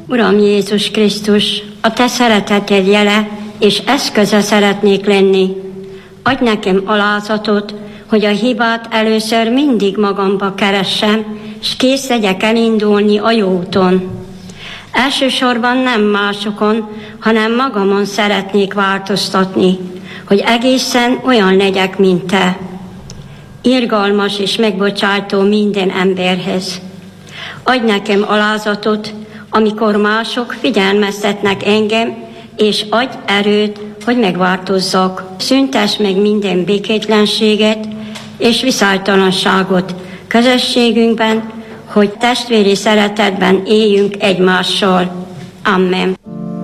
Uram Jézus Krisztus, a Te szereteted jele és eszköze szeretnék lenni. Adj nekem alázatot, hogy a hibát először mindig magamba keressem, és kész legyek elindulni a jó úton. Elsősorban nem másokon, hanem magamon szeretnék változtatni, hogy egészen olyan legyek, mint Te. Irgalmas és megbocsátó minden emberhez. Adj nekem alázatot, amikor mások figyelmeztetnek engem, és adj erőt, hogy megváltozzak. Szüntess meg minden békétlenséget és viszálytalanságot közösségünkben, hogy testvéri szeretetben éljünk egymással. Amen.